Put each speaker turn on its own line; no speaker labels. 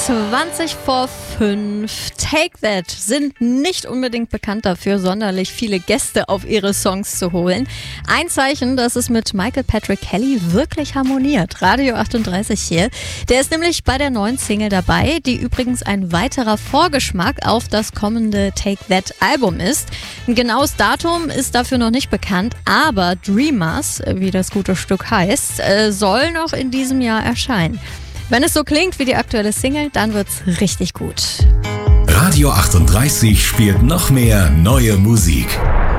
20 vor 5. Take That sind nicht unbedingt bekannt dafür, sonderlich viele Gäste auf ihre Songs zu holen. Ein Zeichen, dass es mit Michael Patrick Kelly wirklich harmoniert. Radio 38 hier. Der ist nämlich bei der neuen Single dabei, die übrigens ein weiterer Vorgeschmack auf das kommende Take That Album ist. Ein genaues Datum ist dafür noch nicht bekannt, aber Dreamers, wie das gute Stück heißt, soll noch in diesem Jahr erscheinen. Wenn es so klingt wie die aktuelle Single, dann wird's richtig gut.
Radio 38 spielt noch mehr neue Musik.